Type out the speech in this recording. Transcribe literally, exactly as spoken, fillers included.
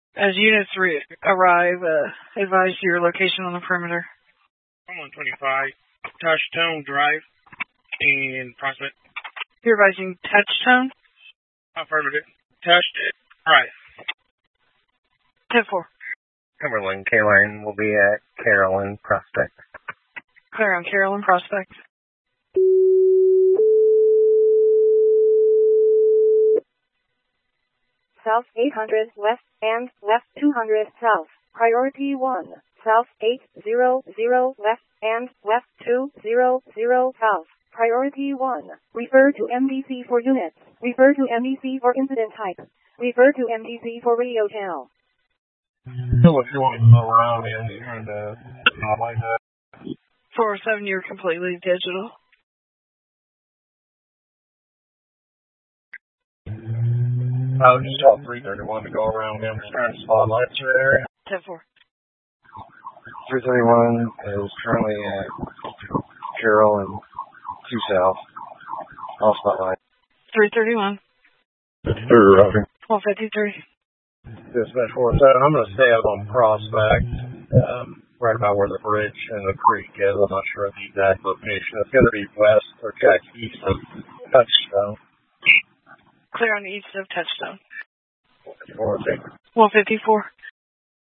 As units re- arrive, uh, advise your location on the perimeter. one twenty-five, Touchstone Drive in Prospect. You're advising Touchstone? Affirmative. Touch Drive. ten four. Cumberland K-Line will be at Carolyn Prospect. Clear on Carolyn Prospect. South eight hundred west and left two hundred south. Priority one. South eight hundred west and left two hundred south. Priority one. Refer to M D C for units. Refer to M D C for incident type. Refer to M D C for radio channel. So if you want to know around and you're trying to not like that. four oh seven, you're completely digital. I was just told three thirty-one to go around him, just trying to spotlight your area. ten four. three thirty-one is currently at Carroll and two South. All spotlight. three thirty-one. fifty-three, Roger. one fifty-three. Dispatch four oh seven, I'm going to stay up on Prospect, um, right about where the bridge and the creek is. I'm not sure of the exact location. It's going to be west or check east of Touchstone. Clear on the east of Touchstone. four oh six. one fifty-four.